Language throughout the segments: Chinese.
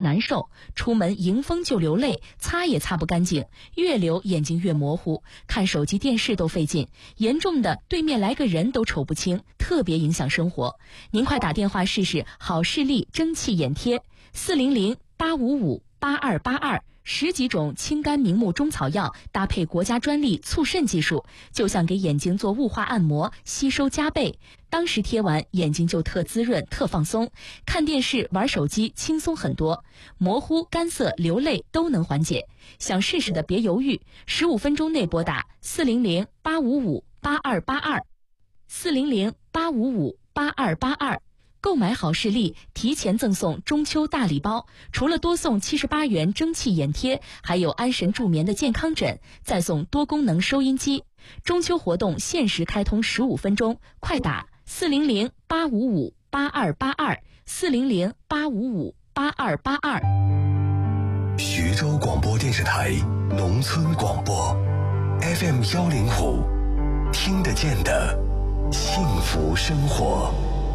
难受，出门迎风就流泪，擦也擦不干净，越流眼睛越模糊，看手机电视都费劲，严重的对面来个人都瞅不清，特别影响生活。您快打电话试试好视力蒸汽眼贴，400-855-8282，10几种清肝明目中草药搭配国家专利促渗技术，就像给眼睛做雾化按摩，吸收加倍。当时贴完眼睛就特滋润特放松，看电视玩手机轻松很多，模糊干涩流泪都能缓解。想试试的别犹豫，15分钟内拨打400-855-8282，400-855-8282，购买好视力提前赠送中秋大礼包，除了多送78元蒸汽眼贴，还有安神助眠的健康枕，再送多功能收音机。中秋活动限时开通15分钟，快打400-855-8282，400-855-8282。 徐州广播电视台农村广播 FM105，听得见的幸福生活。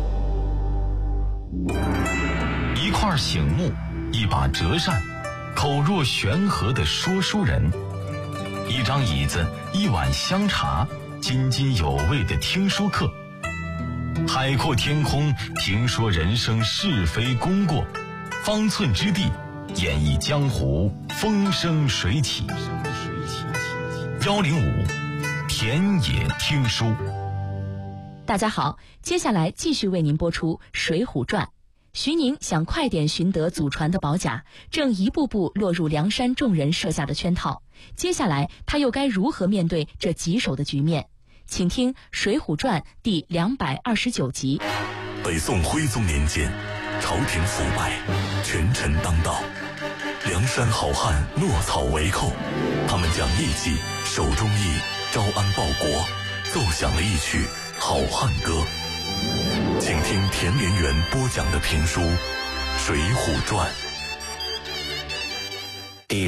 一块醒目，一把折扇，口若悬河的说书人，一张椅子，一碗香茶，津津有味的听书课。海阔天空，评说人生是非功过，方寸之地，演绎江湖风生水起。105田野听书。 大家好，接下来继续为您播出《水浒传》。徐宁想快点寻得祖传的宝甲，正一步步落入梁山众人设下的圈套。接下来他又该如何面对这棘手的局面？请听《水浒传》第229集。 北宋徽宗年间，朝廷腐败，权臣当道，梁山好汉落草为寇，他们将义气、手中义、招安报国，奏响了一曲好汉歌。请听田连元播讲的评书《水浒传》 第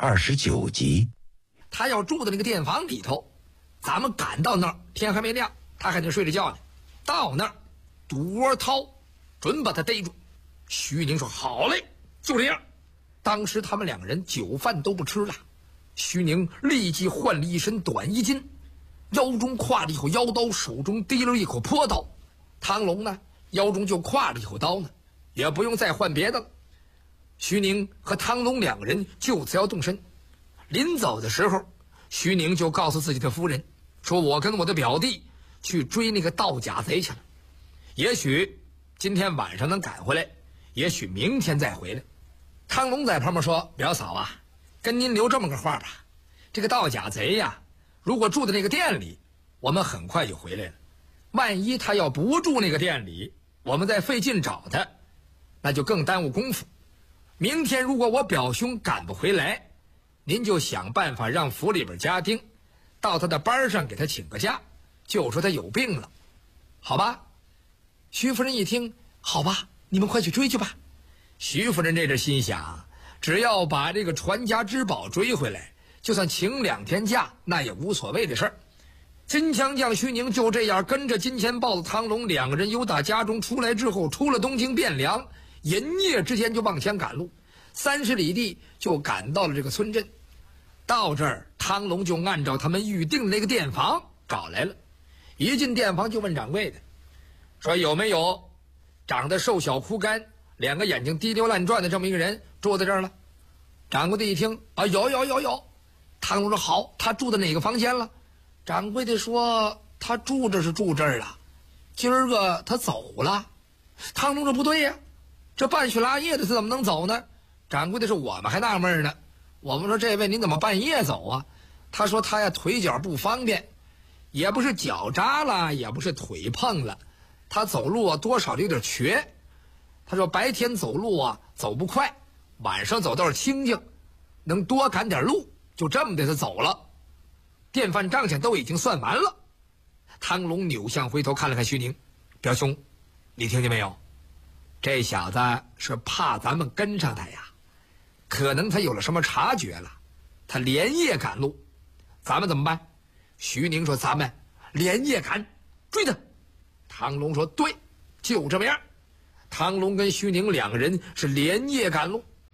229集。 他要住的那个店房里头，咱们赶到那儿，天还没亮，他还得睡着觉呢。到那儿，堵窝掏，准把他逮住。徐宁说：“好嘞，就这样。”当时他们两个人酒饭都不吃了，徐宁立即换了一身短衣襟，腰中挎了一口腰刀，手中提了一口朴刀。汤龙呢，腰中就挎了一口刀呢，也不用再换别的了。徐宁和汤龙两个人就此要动身。临走的时候，徐宁就告诉自己的夫人说：“我跟我的表弟去追那个盗假贼去了，也许今天晚上能赶回来，也许明天再回来。”汤龙在旁边说：“表嫂啊，跟您留这么个话吧，这个盗假贼呀，如果住在那个店里，我们很快就回来了。万一他要不住那个店里，我们再费劲找他，那就更耽误功夫。明天如果我表兄赶不回来，您就想办法让府里边家丁到他的班上给他请个假，就说他有病了，好吧？”徐夫人一听，好吧，你们快去追去吧。徐夫人这阵心想，只要把这个传家之宝追回来，就算请2天假，那也无所谓的事儿。金枪将徐宁就这样跟着金钱豹子汤龙两个人由打家中出来之后，出了东京汴梁，银夜之间就望乡赶路，30里地就赶到了这个村镇。到这儿，汤龙就按照他们预定的那个店房找来了。一进店房就问掌柜的说：“有没有长得瘦小枯干，2个眼睛滴溜乱转的这么一个人住在这儿了？”掌柜的一听，啊，有。汤龙说：“好，他住在哪个房间了？”掌柜的说：“他住着是住这儿了，今儿个他走了。”汤龙说：“不对呀，这半宿拉夜的他怎么能走呢？”掌柜的说：“我们还纳闷呢，我们说这位您怎么半夜走啊？”他说：“他呀腿脚不方便，也不是脚扎了，也不是腿碰了，他走路啊多少有点瘸。他说白天走路啊走不快，晚上走倒是清静，能多赶点路，就这么的他走了。店饭账钱都已经算完了。”汤龙扭向回头看了看徐宁：“表兄，你听见没有？这小子是怕咱们跟上他呀，可能他有了什么察觉了，他连夜赶路，咱们怎么办？”徐宁说：“咱们连夜赶，追他。”汤龙说：“对，就这么样。”汤龙跟徐宁两个人是连夜赶路，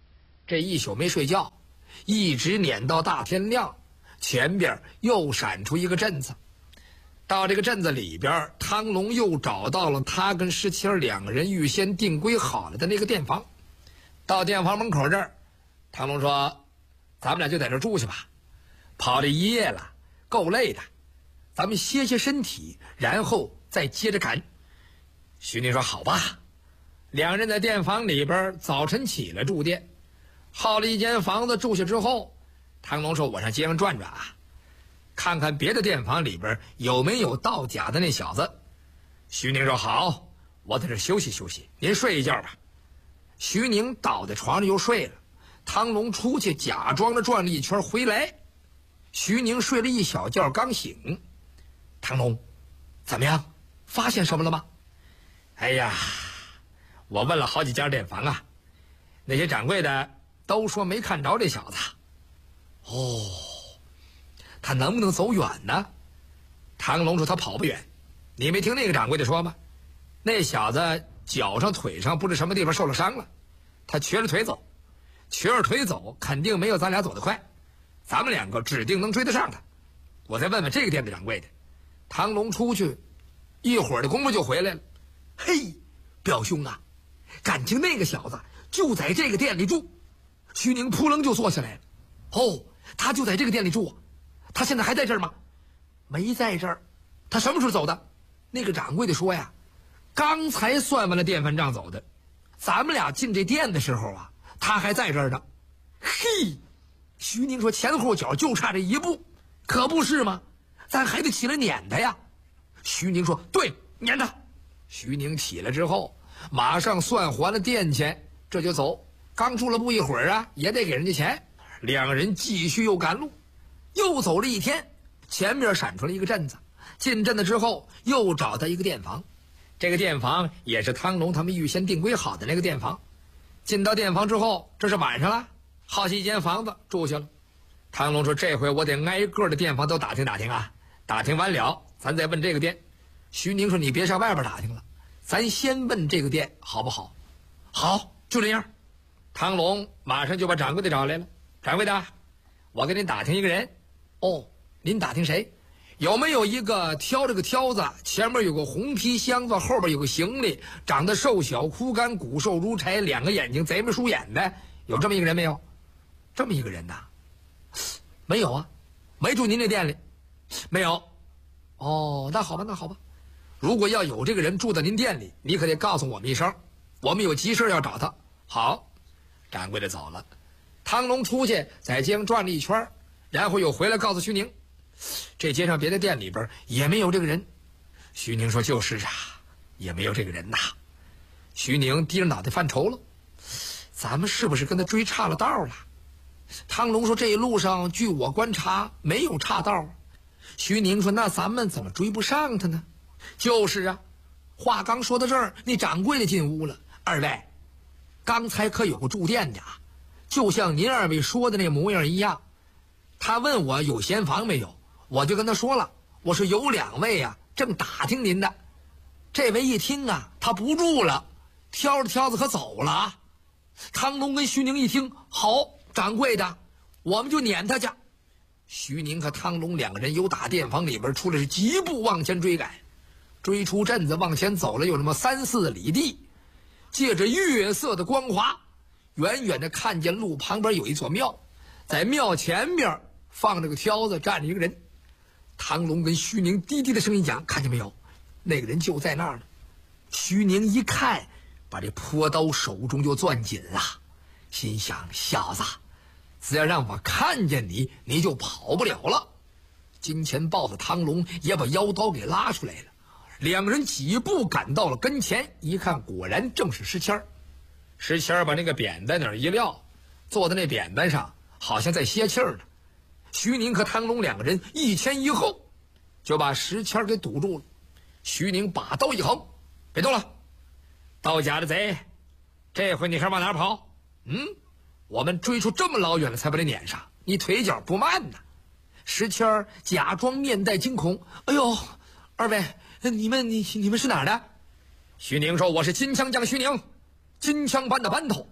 这一宿没睡觉，一直撵到大天亮，前边又闪出一个镇子。到这个镇子里边，汤龙又找到了他跟石七儿两个人预先定规好了的那个店房。到店房门口这儿，汤龙说：“咱们俩就在这住去吧，跑了一夜了，够累的，咱们歇歇身体，然后再接着赶。”徐宁说：“好吧。”两人在店房里边早晨起来住店，耗了一间房子住下之后，汤龙说：“我上街上转转啊，看看别的店房里边有没有盗假的那小子。”徐宁说：“好，我在这休息休息，您睡一觉吧。”徐宁倒在床上又睡了。汤龙出去假装着转了一圈回来，徐宁睡了一小觉刚醒。汤龙，怎么样？发现什么了吗？哎呀，我问了好几家店房啊，那些掌柜的都说没看着这小子。哦，他能不能走远呢？汤龙说他跑不远。你没听那个掌柜的说吗？那小子脚上腿上不知什么地方受了伤了，他瘸着腿走，瘸着腿走肯定没有咱俩走得快，咱们两个指定能追得上他。我再问问这个店的掌柜的。汤龙出去一会儿的功夫就回来了。嘿，表兄啊，感情那个小子就在这个店里住。徐宁扑棱就坐下来了。哦，他就在这个店里住啊？他现在还在这儿吗？没在这儿。他什么时候走的？那个掌柜的说呀，刚才算完了电饭账走的。咱们俩进这店的时候啊，他还在这儿呢。嘿，徐宁说前后脚就差这一步，可不是吗？咱还得起来撵他呀。徐宁说对，撵他。徐宁起来之后，马上算还了店钱，这就走。刚住了不一会儿啊，也得给人家钱。两人继续又赶路，又走了一天，前面闪出了一个镇子。进镇子之后，又找到一个店房，这个店房也是汤龙他们预先定规好的那个店房。进到店房之后，这是晚上了，好几间房子住下了。汤龙说：“这回我得挨个的店房都打听打听啊，打听完了，咱再问这个店。”徐宁说：“你别上外边打听了，咱先问这个店好不好？”好，就这样。汤龙马上就把掌柜的找来了。掌柜的，我给您打听一个人。哦，您打听谁？有没有一个挑着个挑子，前面有个红皮箱子，后边有个行李，长得瘦小枯干，骨瘦如柴，两个眼睛贼眉鼠眼的，有这么一个人没有？这么一个人呐？没有啊，没住您这店里。没有。哦，那好吧，那好吧。如果要有这个人住在您店里，你可得告诉我们一声，我们有急事要找他。好，掌柜的走了。汤龙出去在街上转了一圈，然后又回来告诉徐宁，这街上别的店里边也没有这个人。徐宁说：“就是啊，也没有这个人呐。”徐宁低着脑袋犯愁了，咱们是不是跟他追差了道了？汤龙说：“这一路上据我观察没有岔道。”徐宁说：“那咱们怎么追不上他呢？”就是啊，话刚说到这儿，那掌柜的进屋了。二位，刚才可有个住店的啊，就像您二位说的那模样一样。他问我有闲房没有，我就跟他说了，我说有两位啊，正打听您的。这位一听啊，他不住了，挑着挑子可走了啊。汤龙跟徐宁一听，好，掌柜的，我们就撵他去。徐宁和汤龙两个人由打店房里边出来，是疾步往前追赶。追出镇子，往前走了有那么3-4里地，借着月色的光华，远远的看见路旁边有一座庙，在庙前边放着个挑子，站着一个人。汤龙跟徐宁低低的声音讲：“看见没有？那个人就在那儿呢。”徐宁一看，把这朴刀手中就攥紧了，心想：小子，只要让我看见你，你就跑不了了。金钱豹子汤龙也把腰刀给拉出来了。两人几步赶到了跟前，一看果然正是石谦儿。石谦儿把那个扁担那儿一撂，坐在那扁担上，好像在歇气儿呢。徐宁和汤龙两个人一前一后，就把石谦儿给堵住了。徐宁把刀一横：“别动了，盗假的贼，这回你还往哪跑？我们追出这么老远了才把你撵上，你腿脚不慢呐。”石谦儿假装面带惊恐：“哎呦，二位，你们是哪儿的？”徐宁说：“我是金枪将徐宁，金枪班的班头。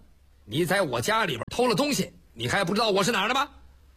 你在我家里边偷了东西，你还不知道我是哪儿的吗？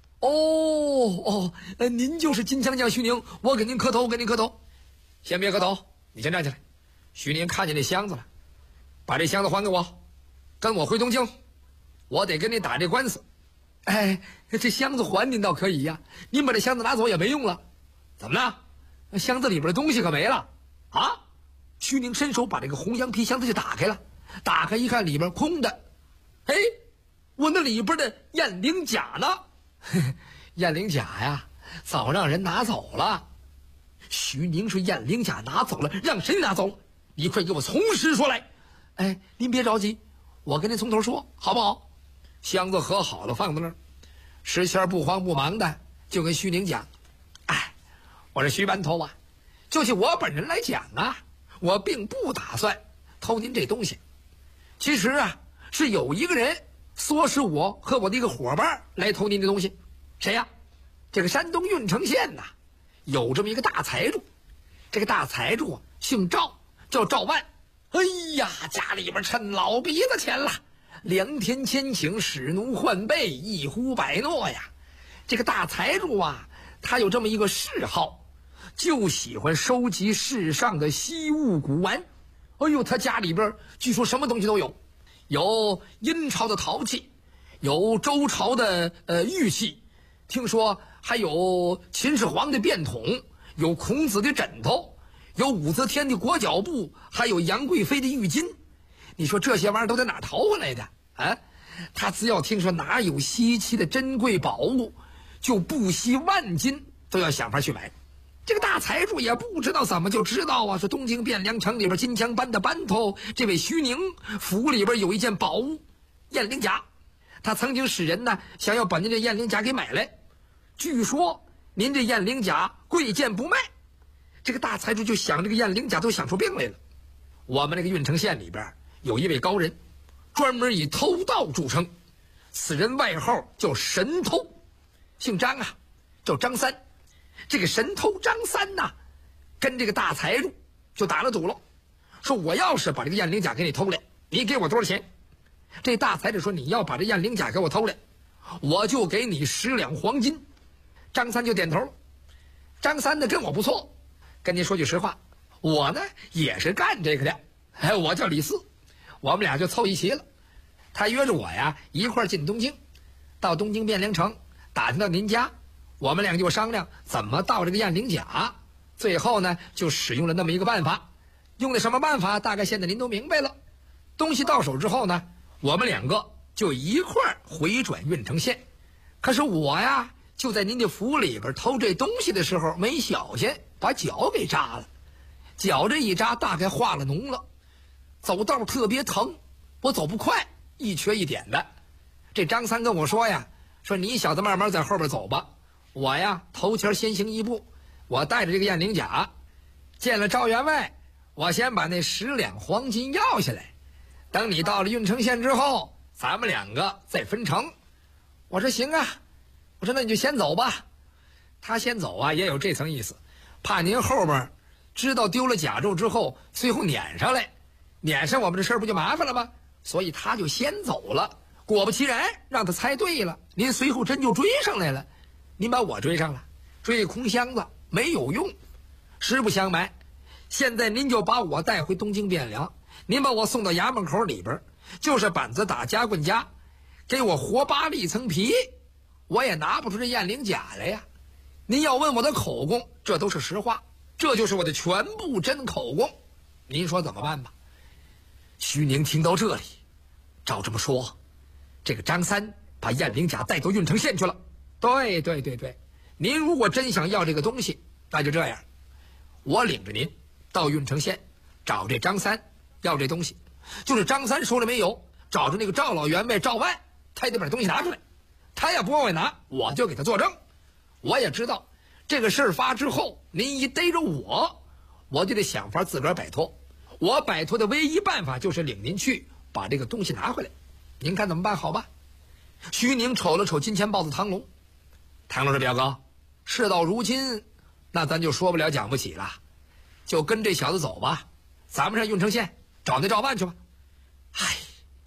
您就是金枪将徐宁，我给您磕头，给您磕头。先别磕头，你先站起来。徐宁看见这箱子了，把这箱子还给我，跟我回东京，我得跟你打这官司。哎，这箱子还您倒可以呀，您把这箱子拿走也没用了。怎么了？箱子里边的东西可没了啊！徐宁伸手把这个红羊皮箱子就打开了，打开一看，里边空的。哎，我那里边的燕翎甲呢？燕翎甲呀，早让人拿走了。徐宁说燕翎甲拿走了，让谁拿走了？你快给我从实说来。哎，您别着急，我跟您从头说，好不好？箱子合好了，放在那儿。石谦不慌不忙的就跟徐宁讲：“哎，我说徐班头啊，就是我本人来讲啊，我并不打算偷您这东西。其实啊，是有一个人唆使我和我的一个伙伴来偷您的东西。谁呀？这个山东郓城县呐，有这么一个大财主。这个大财主啊，姓赵，叫赵万。哎呀，家里边趁老鼻子钱了，良田千顷，使奴换辈，一呼百诺呀。这个大财主啊，他有这么一个嗜好，就喜欢收集世上的稀物古玩。哎呦，他家里边据说什么东西都有，有殷朝的陶器，有周朝的玉器，听说还有秦始皇的便桶，有孔子的枕头，有武则天的裹脚布，还有杨贵妃的浴巾。你说这些玩意儿都在哪儿淘回来的啊？他只要听说哪有稀奇的珍贵宝物，就不惜万金都要想法去买。这个大财主也不知道怎么就知道啊，说东京汴梁城里边金枪班的班头这位徐宁府里边有一件宝物燕翎甲，他曾经使人呢想要把您这燕翎甲给买来，据说您这燕翎甲贵贱不卖。这个大财主就想这个燕翎甲都想出病来了。我们那个郓城县里边有一位高人，专门以偷盗著称，此人外号叫神偷，姓张啊，叫张三。这个神偷张三呐，跟这个大财主就打了赌了，说我要是把这个燕翎甲给你偷来，你给我多少钱？这大财主说你要把这燕翎甲给我偷来，我就给你10两黄金。张三就点头了。张三呢跟我不错，跟您说句实话，我呢也是干这个的。哎，我叫李四，我们俩就凑一齐了。他约着我呀一块儿进东京，到东京汴梁城打听到您家，我们俩就商量怎么盗这个燕翎甲。最后呢就使用了那么一个办法。用的什么办法大概现在您都明白了。东西到手之后呢，我们两个就一块儿回转郓城县。可是我呀就在您的府里边偷这东西的时候没小心，把脚给扎了。脚这一扎大概化了脓了，走道特别疼，我走不快，一瘸一点的。这张三跟我说呀，说你小子慢慢在后边走吧，我呀头前先行一步，我带着这个燕翎甲见了赵员外，我先把那10两黄金要下来，等你到了郓城县之后，咱们两个再分成。我说行啊，我说那你就先走吧。他先走啊也有这层意思，怕您后边知道丢了甲胄之后最后撵上来，撵上我们这事儿不就麻烦了吗？所以他就先走了。果不其然，让他猜对了，您随后真就追上来了。您把我追上了，追空箱子没有用。实不相瞒，现在您就把我带回东京汴梁，您把我送到衙门口里边，就是板子打夹棍夹，给我活扒了一层皮，我也拿不出这燕翎甲来呀。您要问我的口供，这都是实话，这就是我的全部真口供。您说怎么办吧？徐宁听到这里，照这么说，这个张三把燕翎甲带到郓城县去了。对，您如果真想要这个东西，那就这样，我领着您到郓城县找这张三要这东西，就是张三手里没有，找着那个赵老员外赵万，他也得把东西拿出来。他要不往外拿，我就给他作证。我也知道这个事儿发之后，您一逮着我就得想法自个儿摆脱。我摆脱的唯一办法就是领您去把这个东西拿回来。您看怎么办好吧？徐宁瞅了瞅金钱豹子唐龙，唐龙说：“表哥，事到如今，那咱就说不了讲不起了，就跟这小子走吧，咱们上郓城县找那赵万去吧。”嗨，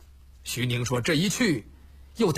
徐宁说：“这一去，